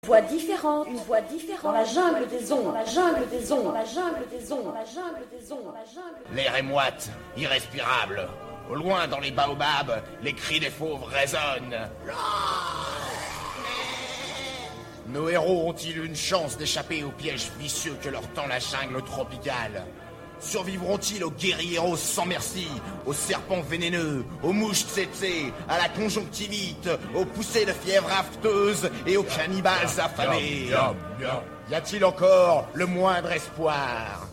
Voix différente, une voix différente. Dans la jungle des ondes, dans la jungle des ondes, dans la jungle des ondes, dans la jungle des ondes, dans la jungle. L'air est moite, irrespirable. Au loin, dans les baobabs, les cris des fauves résonnent. Nos héros ont-ils une chance d'échapper aux pièges vicieux que leur tend la jungle tropicale? Survivront-ils aux guérilleros sans merci, aux serpents vénéneux, aux mouches tsetse, à la conjonctivite, aux poussées de fièvre afteuse et aux cannibales affamés? Y a-t-il encore le moindre espoir?